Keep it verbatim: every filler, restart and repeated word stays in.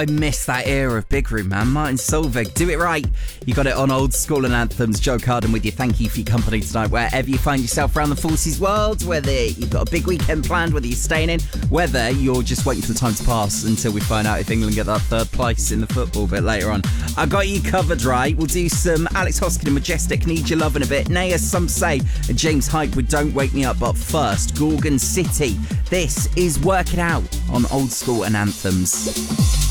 I miss that era of Big Room, man. Martin Solveig, do it right. You got it on Old School and Anthems. Joe Carden with you. Thank you for your company tonight. Wherever you find yourself around the Forces world, whether you've got a big weekend planned, whether you're staying in, whether you're just waiting for the time to pass until we find out if England get that third place in the football bit later on. I got you covered, right? We'll do some Alex Hoskin and Majestic, Need Your Love in a bit. Naya, Some Say, and James Hype with Don't Wake Me Up. But first, Gorgon City. This is Work It Out on Old School and Anthems.